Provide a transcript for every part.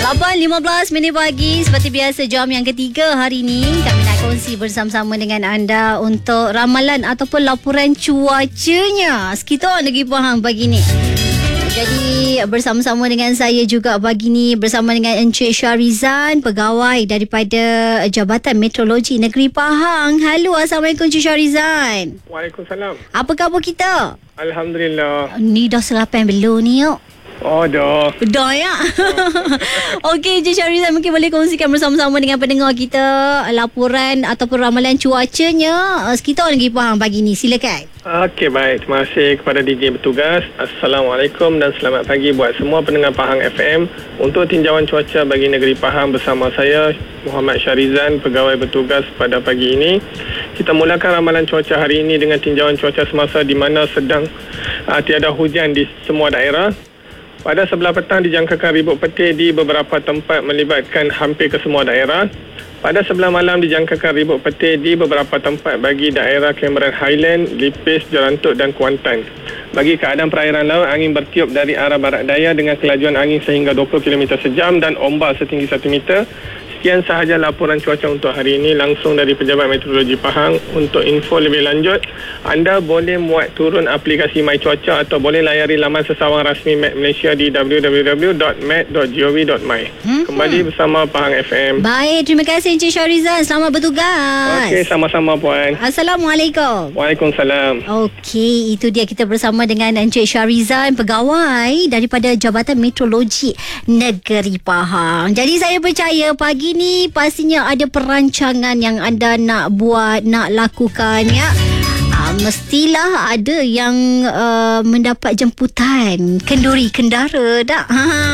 8:15 pagi. Seperti biasa, jam yang ketiga hari ini kami nak kongsi bersama-sama dengan anda untuk ramalan ataupun laporan cuacanya sekitar negeri Pahang pagi ni. Jadi bersama-sama dengan saya juga pagi ni bersama dengan Encik Syarizan, pegawai daripada Jabatan Meteorologi Negeri Pahang. Halo, Assalamualaikum Encik Syarizan. Waalaikumsalam. Apa khabar kita? Alhamdulillah. Ni dah serapan belum ni yuk? Oh dah. Dah ya. Okey, Encik Syarizan mungkin boleh kongsikan bersama-sama dengan pendengar kita laporan ataupun ramalan cuacanya sekitar negeri Pahang pagi ni. Silakan. Okey, baik. Terima kasih kepada DJ bertugas. Assalamualaikum dan selamat pagi buat semua pendengar Pahang FM. Untuk tinjauan cuaca bagi negeri Pahang bersama saya Muhammad Syarizan, pegawai bertugas pada pagi ini. Kita mulakan ramalan cuaca hari ini dengan tinjauan cuaca semasa di mana sedang tiada hujan di semua daerah. Pada sebelah petang dijangkakan ribut petir di beberapa tempat melibatkan hampir ke semua daerah. Pada sebelah malam dijangkakan ribut petir di beberapa tempat bagi daerah Cameron Highland, Lipis, Jerantuk dan Kuantan. Bagi keadaan perairan laut, angin bertiup dari arah barat daya dengan kelajuan angin sehingga 20 km sejam dan ombak setinggi 1 meter. Sekian sahaja laporan cuaca untuk hari ini langsung dari Pejabat Meteorologi Pahang. Untuk info lebih lanjut, anda boleh muat turun aplikasi My Cuaca atau boleh layari laman sesawang rasmi Met Malaysia di www.met.gov.my. Kembali bersama Pahang FM. Baik, terima kasih Encik Syarizan. Selamat bertugas. Okey, sama-sama Puan. Assalamualaikum. Waalaikumsalam. Okey, itu dia kita bersama dengan Encik Syarizan, pegawai daripada Jabatan Meteorologi Negeri Pahang. Jadi saya percaya pagi ni pastinya ada perancangan yang anda nak buat, nak lakukan ya. Mestilah ada yang mendapat jemputan kenduri kendara tak?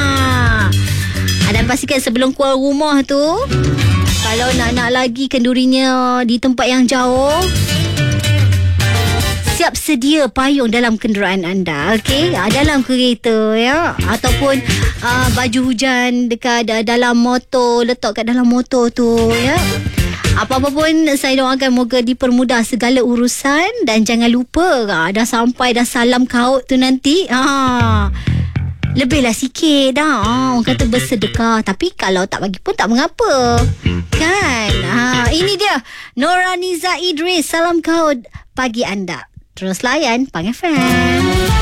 Dan pastikan sebelum keluar rumah tu, kalau nak lagi kendurinya di tempat yang jauh, siap sedia payung dalam kenderaan anda, okey? Dalam kereta ya, ataupun baju hujan dekat dalam motor, letak kat dalam motor tu ya. Apa-apa pun saya doakan moga dipermudah segala urusan dan jangan lupa dah sampai dah salam kaut tu nanti. Lebihlah sikit dah. Orang kata bersedekah, tapi kalau tak bagi pun tak mengapa. Kan? Ini dia Noraniza Idris, salam kaut pagi anda. Terus layan Pahang FM.